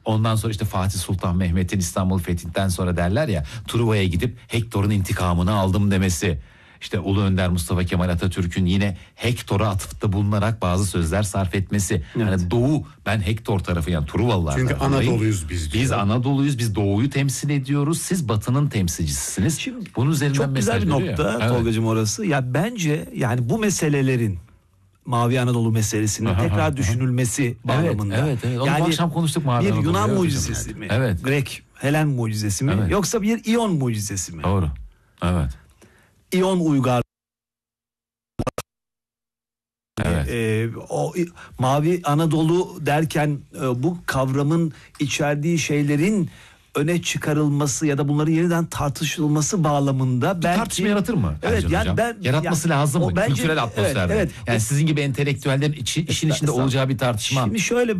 Ondan sonra işte Fatih Sultan Mehmet'in İstanbul fethinden sonra derler ya, Truva'ya gidip Hektor'un intikamını aldım demesi. İşte Ulu Önder Mustafa Kemal Atatürk'ün yine Hektor'a atıfta bulunarak bazı sözler sarf etmesi. Evet. Yani Doğu, ben Hektor tarafı, yani Truvalılardan. Çünkü Anadolu'yuz biz diyor. Biz Anadolu'yuz, biz Doğu'yu temsil ediyoruz. Siz Batı'nın temsilcisisiniz. Şimdi bunun üzerinden çok güzel bir nokta ya. Tolgacığım orası. Ya bence yani bu meselelerin, Mavi Anadolu meselesinin tekrar düşünülmesi bağlamında. Evet. Onu yani bu akşam konuştuk Mavi bir Anadolu. Yunan mucizesi mi? Evet. Grek, Helen mucizesi mi? Evet. Yoksa bir İyon mucizesi mi? Doğru. Evet. İyon uygar. Evet. O Mavi Anadolu derken bu kavramın içerdiği şeylerin öne çıkarılması ya da bunların yeniden tartışılması bağlamında belki tartışma yaratır mı? Evet, yani hocam? Yaratması lazım mı? Bence, kültürel atmosferde. Evet. Yani sizin gibi entelektüellerin işin içinde olacağı bir tartışma. Şimdi şöyle,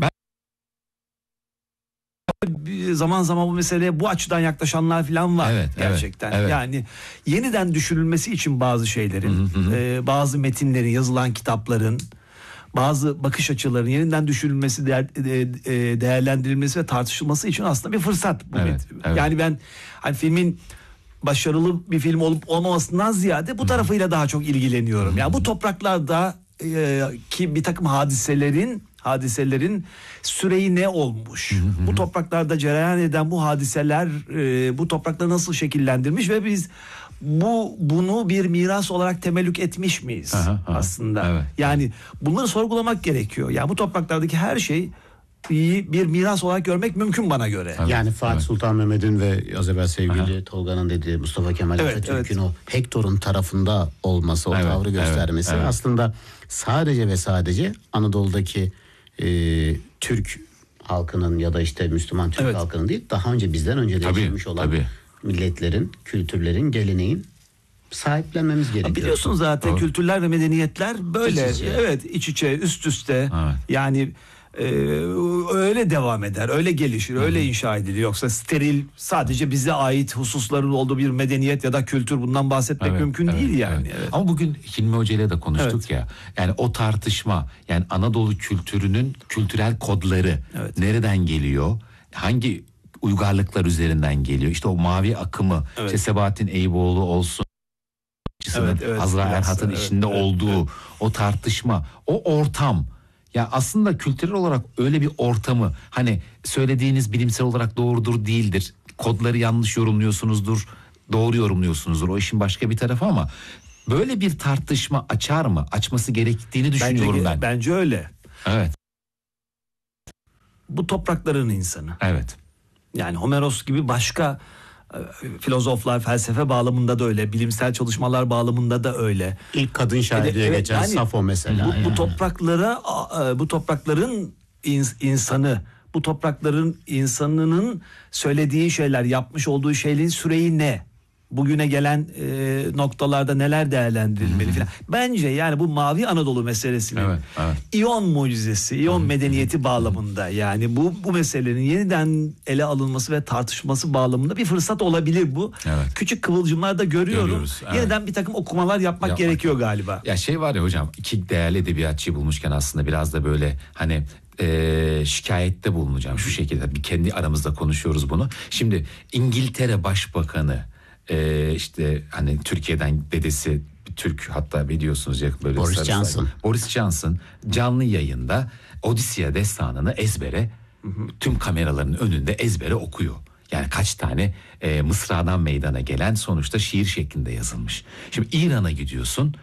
zaman zaman bu meseleye bu açıdan yaklaşanlar falan var gerçekten. Evet. Yani yeniden düşünülmesi için bazı şeylerin, bazı metinlerin, yazılan kitapların, bazı bakış açılarının yeniden düşünülmesi, değerlendirilmesi ve tartışılması için aslında bir fırsat bu. Evet. Yani ben hani filmin başarılı bir film olup olmamasından ziyade bu tarafıyla daha çok ilgileniyorum. Yani bu topraklarda ki bir takım hadiselerin süreyi ne olmuş? Bu topraklarda cereyan eden bu hadiseler bu toprakları nasıl şekillendirmiş ve biz bunu bir miras olarak temellük etmiş miyiz aslında? Evet. Yani bunları sorgulamak gerekiyor. Yani bu topraklardaki her şey bir miras olarak görmek mümkün bana göre. Evet. Yani Fatih Sultan Mehmet'in ve az evvel sevgili Tolga'nın dediği Mustafa Kemal Atatürk'ün o Hektor'un tarafında olması, o tavrı göstermesi aslında sadece ve sadece Anadolu'daki Türk halkının ya da işte Müslüman Türk halkının değil, daha önce bizden önce de yaşamış olan milletlerin, kültürlerin, geleneğin sahiplenmemiz gerekiyor. Biliyorsunuz zaten kültürler ve medeniyetler böyle iç içe, üst üste. Evet. Yani öyle devam eder, öyle gelişir, öyle inşa edilir. Yoksa steril, sadece bize ait hususların olduğu bir medeniyet ya da kültür, bundan bahsetmek mümkün değil yani. Evet. Ama bugün Hilmi Hoca ile de konuştuk ya. Yani o tartışma, yani Anadolu kültürünün kültürel kodları nereden geliyor? Hangi uygarlıklar üzerinden geliyor? İşte o mavi akımı, işte Sebahattin Eyüboğlu olsun, Hazra Erhat'ın içinde olduğu o tartışma, o ortam. Ya aslında kültürel olarak öyle bir ortamı, hani söylediğiniz bilimsel olarak doğrudur değildir, kodları yanlış yorumluyorsunuzdur, doğru yorumluyorsunuzdur, o işin başka bir tarafı, ama böyle bir tartışma açar mı? Açması gerektiğini düşünüyorum ben. Bence öyle. Evet. Bu toprakların insanı. Evet. Yani Homeros gibi başka filozoflar, felsefe bağlamında da öyle, bilimsel çalışmalar bağlamında da öyle. İlk kadın şair diye geçen yani, Safo mesela. Bu topraklara, bu toprakların insanı, bu toprakların insanının söylediği şeyler, yapmış olduğu şeylerin süreyi ne? Bugüne gelen noktalarda neler değerlendirilmeli falan. Bence yani bu Mavi Anadolu meselesinin İyon mucizesi, İyon medeniyeti bağlamında, yani bu meselenin yeniden ele alınması ve tartışılması bağlamında bir fırsat olabilir bu. Evet. Küçük kıvılcımlar da görüyorum. Yeniden bir takım okumalar yapmak gerekiyor galiba. Ya şey var ya hocam, iki değerli edebiyatçıyı bulmuşken aslında biraz da böyle hani şikayette bulunacağım şu şekilde, bir kendi aramızda konuşuyoruz bunu. Şimdi İngiltere Başbakanı, işte hani Türkiye'den dedesi Türk, hatta biliyorsunuz ya, böyle Boris Johnson canlı yayında Odisya destanını ezbere, tüm kameraların önünde ezbere okuyor. Yani kaç tane mısradan meydana gelen sonuçta şiir şeklinde yazılmış. Şimdi İran'a gidiyorsun,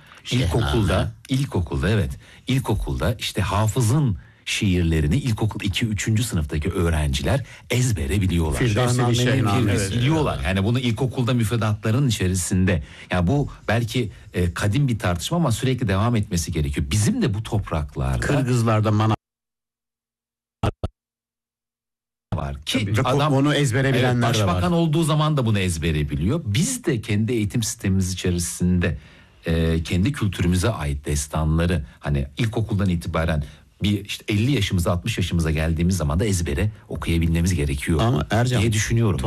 ilkokulda işte Hafız'ın şiirlerini ilkokul 2-3. sınıftaki öğrenciler ezbere biliyorlar. Biliyorlar. Yani bunu ilkokulda müfredatların içerisinde. Yani bu belki kadim bir tartışma ama sürekli devam etmesi gerekiyor. Bizim de bu topraklarda, Kırgızlarda var ki adam onu ezbere bilenler de var. Başbakan olduğu zaman da bunu ezbere biliyor. Biz de kendi eğitim sistemimiz içerisinde kendi kültürümüze ait destanları, hani ilkokuldan itibaren bir işte 50 yaşımıza 60 yaşımıza geldiğimiz zaman da ezbere okuyabilmemiz gerekiyor. Ama Ercan, diye düşünüyorum.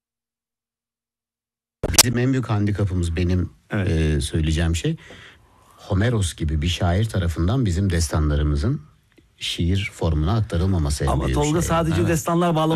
Bizim en büyük handikapımız, benim söyleyeceğim şey, Homeros gibi bir şair tarafından bizim destanlarımızın şiir formuna aktarılmaması. Ama Tolga sadece destanlar bağlamında